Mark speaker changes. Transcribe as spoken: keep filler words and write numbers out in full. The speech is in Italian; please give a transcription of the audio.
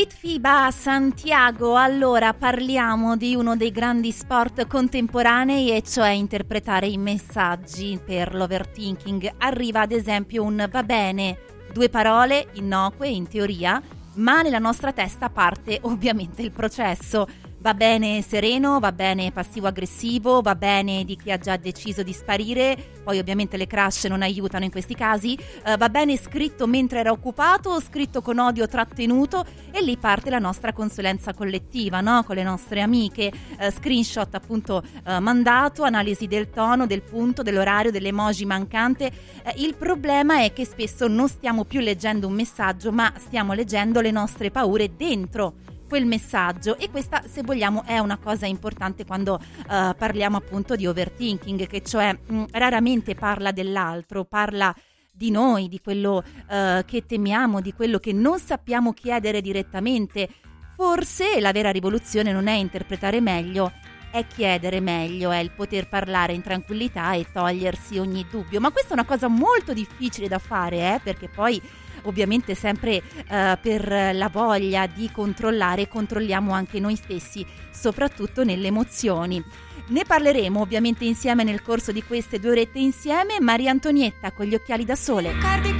Speaker 1: Street FIBA Santiago, allora parliamo di uno dei grandi sport contemporanei, e cioè interpretare i messaggi per l'overthinking. Arriva ad esempio un va bene, due parole innocue in teoria, ma nella nostra testa parte ovviamente il processo. Va bene sereno, va bene passivo-aggressivo, va bene di chi ha già deciso di sparire, poi ovviamente le crush non aiutano in questi casi, uh, va bene scritto mentre era occupato o scritto con odio trattenuto, e lì parte la nostra consulenza collettiva, no? Con le nostre amiche, uh, screenshot appunto uh, mandato, analisi del tono, del punto, dell'orario, dell'emoji mancante. Uh, il problema è che spesso non stiamo più leggendo un messaggio, ma stiamo leggendo le nostre paure dentro quel messaggio, e questa, se vogliamo, è una cosa importante quando uh, parliamo appunto di overthinking, che cioè mh, raramente parla dell'altro, parla di noi, di quello uh, che temiamo, di quello che non sappiamo chiedere direttamente. Forse la vera rivoluzione non è interpretare meglio, è chiedere meglio, è il poter parlare in tranquillità e togliersi ogni dubbio. Ma questa è una cosa molto difficile da fare, eh, perché poi ovviamente sempre uh, per la voglia di controllare controlliamo anche noi stessi, soprattutto nelle emozioni. Ne parleremo ovviamente insieme nel corso di queste due orette insieme. Maria Antonietta con gli occhiali da sole.